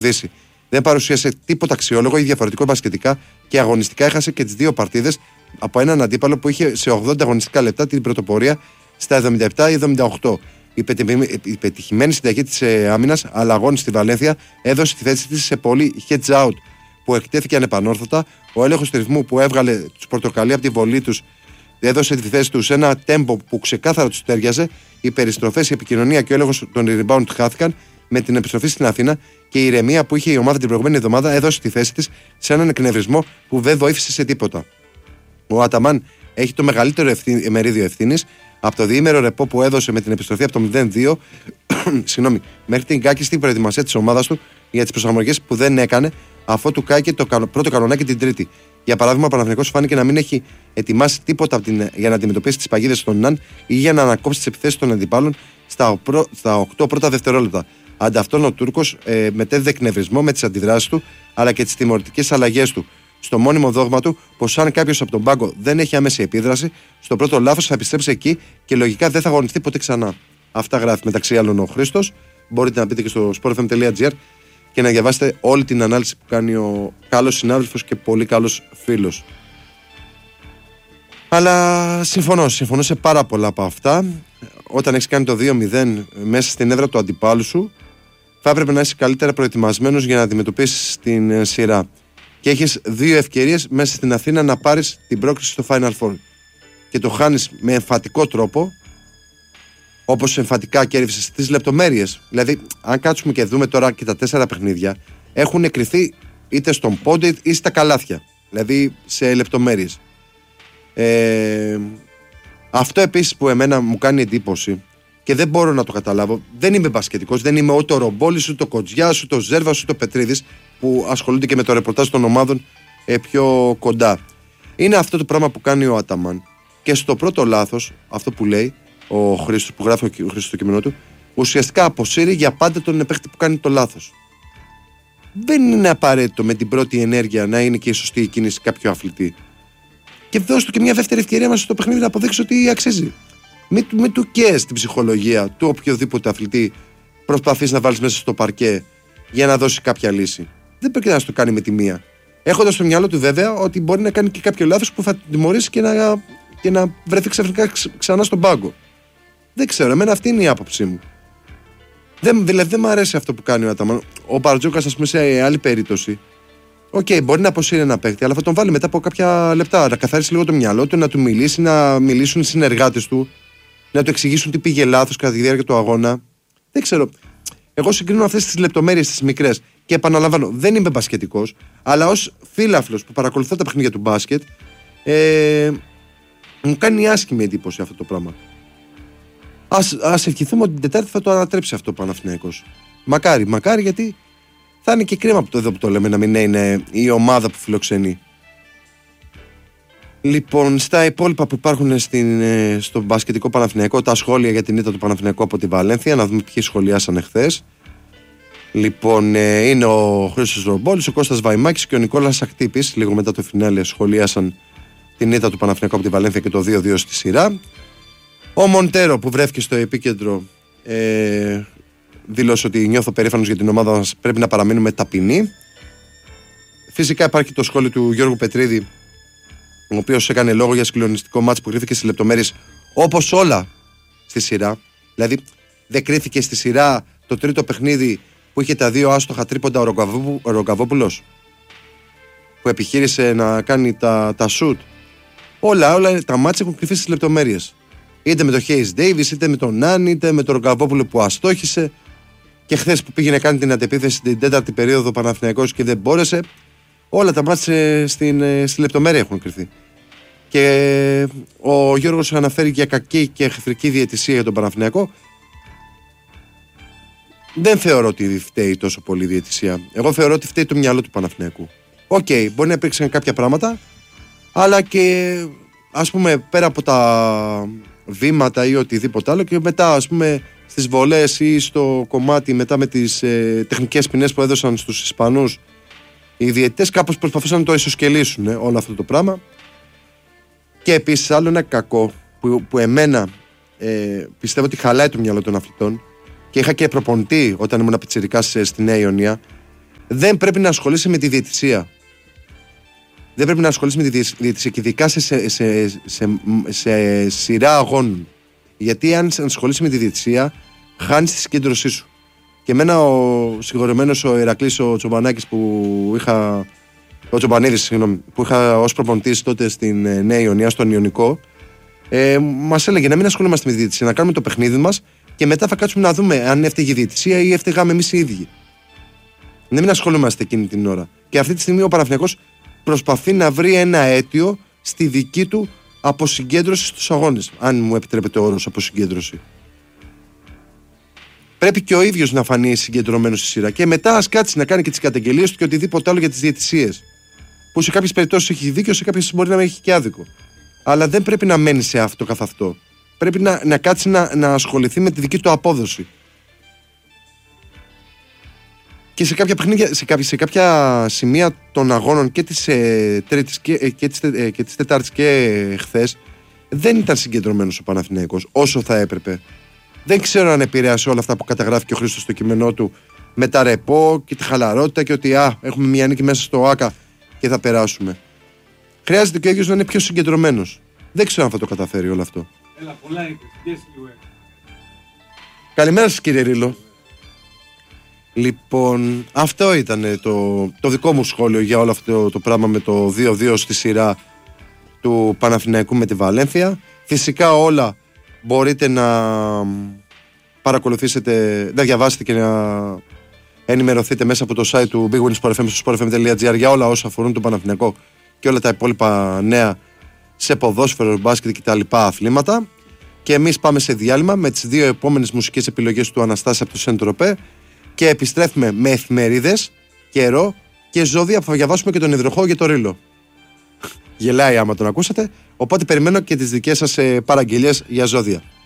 Δύση. Δεν παρουσίασε τίποτα αξιόλογο ή διαφορετικό μπασκετικά και αγωνιστικά έχασε και τις δύο παρτίδες από έναν αντίπαλο που είχε σε 80 αγωνιστικά λεπτά την πρωτοπορία στα 77 ή 78. Η πετυχημένη συνταγή της άμυνας αλλαγών στη Βαλένθια έδωσε τη θέση της σε πολύ heads out που εκτέθηκε ανεπανόρθωτα. Ο έλεγχος του ρυθμού που έβγαλε τους Πορτοκαλί από τη βολή τους έδωσε τη θέση τους σε ένα τέμπο που ξεκάθαρα τους τέριαζε. Οι περιστροφές, η επικοινωνία και ο έλεγχος των rebound χάθηκαν με την επιστροφή στην Αθήνα και η ηρεμία που είχε η ομάδα την προηγούμενη εβδομάδα έδωσε τη θέση της σε έναν εκνευρισμό που δεν βοήθησε σε τίποτα. Ο Αταμάν έχει το μεγαλύτερο μερίδιο ευθύνης από το διήμερο ρεπό που έδωσε με την επιστροφή από το 0-2 μέχρι την κάκιστη προετοιμασία της ομάδας του για τις προσαρμογές που δεν έκανε αφού του κάηκε το πρώτο κανονάκι την Τρίτη. Για παράδειγμα, ο Παναθηναϊκός φάνηκε να μην έχει ετοιμάσει τίποτα για να αντιμετωπίσει τις παγίδες των ΝΑΝ ή για να ανακόψει τις επιθέσεις των αντιπάλων στα 8 πρώτα δευτερόλεπτα. Ανταυτόν ο Τούρκος μετέδιδε εκνευρισμό με τις αντιδράσεις του αλλά και τις τιμωρητικές αλλαγές του. Στο μόνιμο δόγμα του πως αν κάποιος από τον πάγκο δεν έχει άμεση επίδραση, στο πρώτο λάθος θα επιστρέψει εκεί και λογικά δεν θα αγωνιστεί ποτέ ξανά. Αυτά γράφει μεταξύ άλλων ο Χρήστος. Μπορείτε να μπείτε και στο sportfm.gr και να διαβάσετε όλη την ανάλυση που κάνει ο καλός συνάδελφος και πολύ καλός φίλος. Αλλά συμφωνώ σε πάρα πολλά από αυτά. Όταν έχεις κάνει το 2-0 μέσα στην έδρα του αντιπάλου σου, θα έπρεπε να είσαι καλύτερα προετοιμασμένος για να αντιμετωπίσεις την σειρά. Και έχεις δύο ευκαιρίες μέσα στην Αθήνα να πάρεις την πρόκριση στο Final Four. Και το χάνεις με εμφατικό τρόπο, όπως εμφατικά κέρδισες στις λεπτομέρειες. Δηλαδή, αν κάτσουμε και δούμε τώρα και τα 4 παιχνίδια, έχουν κρυθεί είτε στον πόντο είτε στα καλάθια. Δηλαδή, σε λεπτομέρειες. Αυτό επίσης που εμένα μου κάνει εντύπωση και δεν μπορώ να το καταλάβω, δεν είμαι μπασκετικός, δεν είμαι ούτε ο Ρομπόλης, ούτε ο Κοτζιάς, ούτε ο Ζέρβας, ούτε ο Πετρίδης που ασχολούνται και με το ρεπορτάζ των ομάδων πιο κοντά. Είναι αυτό το πράγμα που κάνει ο Αταμάν. Και στο πρώτο λάθος, αυτό που λέει ο Χρήστος, που γράφει ο Χρήστος στο κείμενό του, ουσιαστικά αποσύρει για πάντα τον παίχτη που κάνει το λάθος. Δεν είναι απαραίτητο με την πρώτη ενέργεια να είναι και η σωστή κίνηση κάποιου αθλητή. Και δώσ' του και μια δεύτερη ευκαιρία μέσα στο παιχνίδι να αποδείξει ότι αξίζει. Μην του καίς την ψυχολογία του οποιοδήποτε αθλητή προσπαθείς να βάλεις μέσα στο παρκέ για να δώσει κάποια λύση. Δεν πρέπει να το κάνει με τη μία. Έχοντας στο μυαλό του βέβαια ότι μπορεί να κάνει και κάποιο λάθος που θα την τιμωρήσει και να βρεθεί ξαφνικά ξανά στον πάγκο. Δεν ξέρω, εμένα αυτή είναι η άποψή μου. Δηλαδή δεν μου αρέσει αυτό που κάνει ο Αταμάν. Ο Μπαρτζόκας, ας πούμε, σε άλλη περίπτωση. Μπορεί να αποσύρει ένα παίκτη, αλλά θα τον βάλει μετά από κάποια λεπτά. Να καθαρίσει λίγο το μυαλό του, να του μιλήσει, να μιλήσουν οι συνεργάτες του, να του εξηγήσουν τι πήγε λάθος κατά τη διάρκεια του αγώνα. Δεν ξέρω. Εγώ συγκρίνω αυτές τις λεπτομέρειες, τις μικρές. Και επαναλαμβάνω, δεν είμαι μπασκετικός, αλλά ως φίλαθλος που παρακολουθώ τα παιχνίδια του μπάσκετ, μου κάνει άσχημη εντύπωση αυτό το πράγμα. Ας ευχηθούμε ότι την Τετάρτη θα το ανατρέψει αυτό ο Παναθηναϊκός. Μακάρι, γιατί θα είναι και κρίμα που το λέμε να μην είναι η ομάδα που φιλοξενεί. Λοιπόν, στα υπόλοιπα που υπάρχουν στο μπασκετικό Παναθηναϊκό, τα σχόλια για την ήττα του Παναθηναϊκού από τη Βαλένθια, να δούμε ποιοι σχολιάσαν εχθές. Λοιπόν, είναι ο Χρήστος Ρομπόλης, ο Κώστας Βαϊμάκης και ο Νικόλας Ακτύπης. Λίγο μετά το φινάλε σχολίασαν την ήττα του Παναθηναϊκού από τη Βαλένθια και το 2-2 στη σειρά. Ο Μοντέρο που βρέθηκε στο επίκεντρο δήλωσε ότι νιώθω περήφανος για την ομάδα μας, πρέπει να παραμείνουμε ταπεινοί. Φυσικά υπάρχει το σχόλιο του Γιώργου Πετρίδη, ο οποίος έκανε λόγο για συγκλονιστικό μάτς που κρίθηκε στις λεπτομέρειες όπως όλα στη σειρά. Δηλαδή δεν κρίθηκε στη σειρά το τρίτο παιχνίδι που είχε τα δύο άστοχα τρίποντα ο Ρογκαβόπουλος, που επιχείρησε να κάνει τα σουτ. Όλα τα μάτς έχουν κρυφθεί στις λεπτομέρειες. Είτε με τον Χέις Ντέιβις, είτε με τον Νάν, είτε με τον Ρογκαβόπουλο που αστόχησε. Και χθες που πήγε να κάνει την αντεπίθεση στην τέταρτη περίοδο Παναθηναϊκός και δεν μπόρεσε. Όλα τα μάτς στη λεπτομέρεια έχουν κρυφθεί. Και ο Γιώργος αναφέρει για κακή και εχθρική διαιτησία για τον Παναθηναϊκό. Δεν θεωρώ ότι φταίει τόσο πολύ η διαιτησία. Εγώ θεωρώ ότι φταίει το μυαλό του Παναθηναϊκού. Μπορεί να υπήρξαν κάποια πράγματα, αλλά και ας πούμε πέρα από τα βήματα ή οτιδήποτε άλλο, και μετά ας πούμε στις βολές ή στο κομμάτι μετά με τις τεχνικές ποινές που έδωσαν στους Ισπανούς, οι διαιτητές κάπως προσπαθούσαν να το ισοσκελίσουν όλο αυτό το πράγμα. Και επίσης άλλο ένα κακό που εμένα πιστεύω ότι χαλάει το μυαλό των αθλητών, και είχα και προπονητή όταν ήμουν πιτσιρικάς στη Νέα Ιωνία, Δεν πρέπει να ασχολείσαι με τη διαιτησία. Δεν πρέπει να ασχολείσαι με τη διαιτησία και ειδικά σε σειρά αγώνων. Γιατί αν ασχολείσαι με τη διαιτησία, χάνεις τη συγκέντρωσή σου. Και εμένα ο συγχωρεμένος ο Ηρακλής ο Τσομπανάκης ο Τσομπανίδης, που είχα ως προπονητής τότε στην Νέα Ιωνία, στον Ιωνικό, μας έλεγε να μην ασχολούμαστε με τη διαιτησία, να κάνουμε το παιχνίδι μας και μετά θα κάτσουμε να δούμε αν έφταιγε η διαιτησία ή έφταιγαμε εμείς οι ίδιοι. Να μην ασχολούμαστε εκείνη την ώρα. Και αυτή τη στιγμή ο Παναθηναϊκός προσπαθεί να βρει ένα αίτιο στη δική του αποσυγκέντρωση στους αγώνες. Αν μου επιτρέπετε ο όρος αποσυγκέντρωση. Πρέπει και ο ίδιος να φανεί συγκεντρωμένος στη σειρά. Και μετά ας κάτσει να κάνει και τις καταγγελίες του και οτιδήποτε άλλο για τις διαιτησίες. Που σε κάποιες περιπτώσεις έχει δίκιο, σε κάποιες μπορεί να έχει και άδικο. Αλλά δεν πρέπει να μένει σε αυτό καθ' αυτό. Πρέπει να κάτσει να ασχοληθεί με τη δική του απόδοση. Και σε κάποια παιχνίδια, σε κάποια σημεία των αγώνων και της Τρίτης και της Τετάρτης και χθες, δεν ήταν συγκεντρωμένος ο Παναθηναϊκός όσο θα έπρεπε. Δεν ξέρω αν επηρέασε όλα αυτά που καταγράφει και ο Χρήστος στο κείμενό του με τα ρεπό και τη χαλαρότητα και ότι έχουμε μια νίκη μέσα στο ΆΚΑ και θα περάσουμε. Χρειάζεται και ο ίδιος να είναι πιο συγκεντρωμένος. Δεν ξέρω αν θα το καταφέρει όλο αυτό. Έλα, πολλά είπες. Καλημέρα σας κύριε Ρίλο. Λοιπόν, αυτό ήταν το δικό μου σχόλιο για όλο αυτό το πράγμα με το 2-2 στη σειρά του Παναθηναϊκού με τη Βαλένθια. Φυσικά όλα μπορείτε να παρακολουθήσετε, να διαβάσετε και να ενημερωθείτε μέσα από το site του Big Win Sport FM στο sportfm.gr για όλα όσα αφορούν τον Παναθηναϊκό και όλα τα υπόλοιπα νέα σε ποδόσφαιρο, μπάσκετ και τα λοιπά αθλήματα. Και εμείς πάμε σε διάλειμμα με τις δύο επόμενες μουσικές επιλογές του Αναστάση από το Σεντροπέ και επιστρέφουμε με εφημερίδες, καιρό και ζώδια που θα διαβάσουμε και τον υδροχό για το Ρίλο. Γελάει άμα τον ακούσατε, οπότε περιμένω και τις δικές σας παραγγελίες για ζώδια.